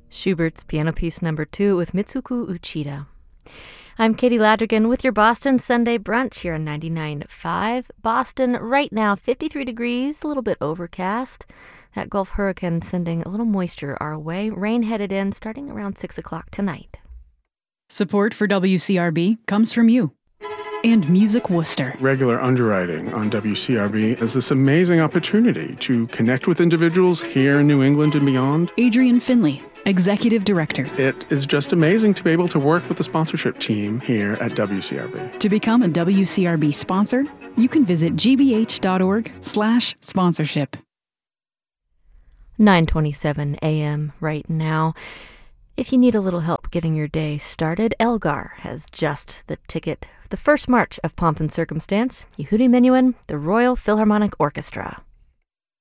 Schubert's Piano Piece No. 2 with Mitsuko Uchida. I'm Katie Ladrigan with your Boston Sunday Brunch here on 99.5. Boston right now, 53 degrees, a little bit overcast. That Gulf hurricane sending a little moisture our way. Rain headed in starting around 6 o'clock tonight. Support for WCRB comes from you and Music Worcester. Regular underwriting on WCRB is this amazing opportunity to connect with individuals here in New England and beyond. Adrian Finley, Executive Director. It is just amazing to be able to work with the sponsorship team here at WCRB. To become a WCRB sponsor, you can visit gbh.org/sponsorship. 9:27 a.m. right now. If you need a little help getting your day started, Elgar has just the ticket. The first march of Pomp and Circumstance, Yehudi Menuhin, the Royal Philharmonic Orchestra.